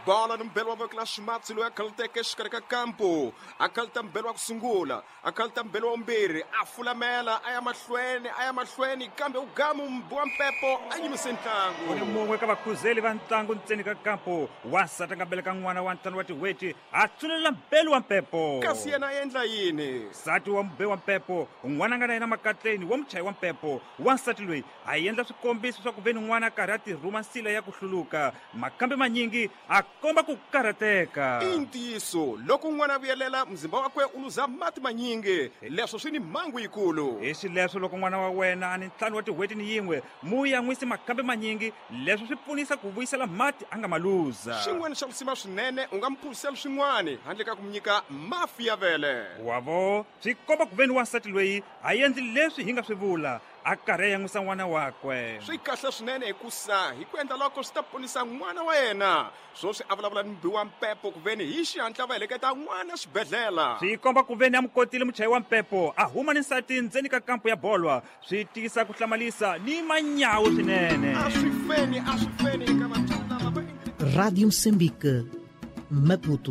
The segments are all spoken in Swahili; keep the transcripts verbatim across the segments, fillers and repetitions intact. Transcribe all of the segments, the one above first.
bola mbelo wa clash match lo akalteke shkareka campo akalta mbelo wa kusungula akalta mbelo wa mbiri afulamela aya mahlweni aya mahlweni kambe ugamu mbwa mpepo ayimise ntlangu uni mumwe ka vakhuzeli va ntlangu ntseni ka kampo wasata ngambele ka n'wana wa ntlangu wa tiweti a tsulela mbelo wa mpepo kasi yena endla yini sati wa mbe wa mpepo n'wana nga na yena makatleni wa muchayi wa mpepo wansati loyi a endla swikombiso swa ku veni n'wana karhi a tirhuma nsila ya ku hluluka makambe manyingi a komba ku karhateka i ntiyiso loko n'wana vuyelela mzimba wakwe u luza mati manyingi leswo swi ni mhangu yikulu hi swileswo loko n'wana wa wena a ni ntlhanu wa tiweti ni yin'we mu yan'wisi makambe manyingi leswo swi pfunisa ku vuyisela mati a nga ma luza xin'wana xa kusima swinene u nga mi phulisela swin'wana handle ka ku mi nyika mafi ya vele wavo swi komba ku veni wansati loyi a endli leswi hi nga swi vula a karhi yan'wisa n'wana wakwe swi kahle swinene hikusa hi ku endla loko swi ta ponisa n'wana wa yena swo swi a vulavula ni mbi wa mpepo ku veni hi xihatla va heleketa n'wana xibedhlela swi komba ku veni a mi kotile muchayi wa mpepo a huma ni nsati ndzeni ka kampo ya bolwa swi tiyisa ku hlamalisa ni manyawu swinene a swi feni a swi feni eka vatlangi lava va Rádio Moçambique, Maputo.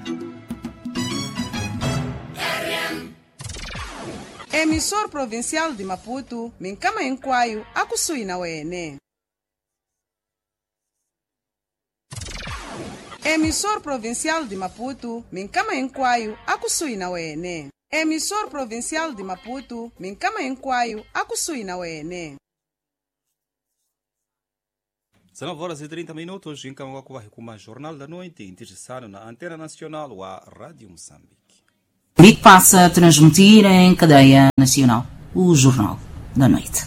Emissor provincial de Maputo, minkama hinkwayo akusuhi na wene. Emissor provincial de Maputo, minkama hinkwayo akusuhi na wene. Emissor provincial de Maputo, minkama hinkwayo akusuhi na wene. dezenove horas e trinta minutos, em Camaguaco vai com o Jornal da Noite, interessado na Antena Nacional, a Rádio Moçambique. Bic passa a transmitir em cadeia nacional o Jornal da Noite.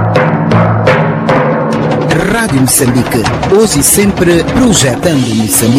Rádio Moçambique, hoje e sempre projetando Moçambique.